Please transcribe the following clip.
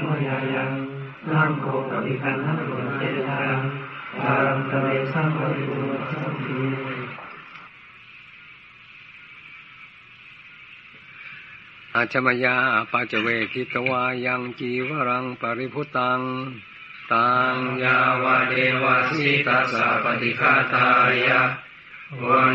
ยายังนังโกปฏิคันหัตุเจตังปารัมตะเวสังปริปุระสัมพีอาชมยาปัจเวทิตวายังจีวรังปริพุตังตังยาวะเดวะสิตัสสะปฏิฆาตายะวัน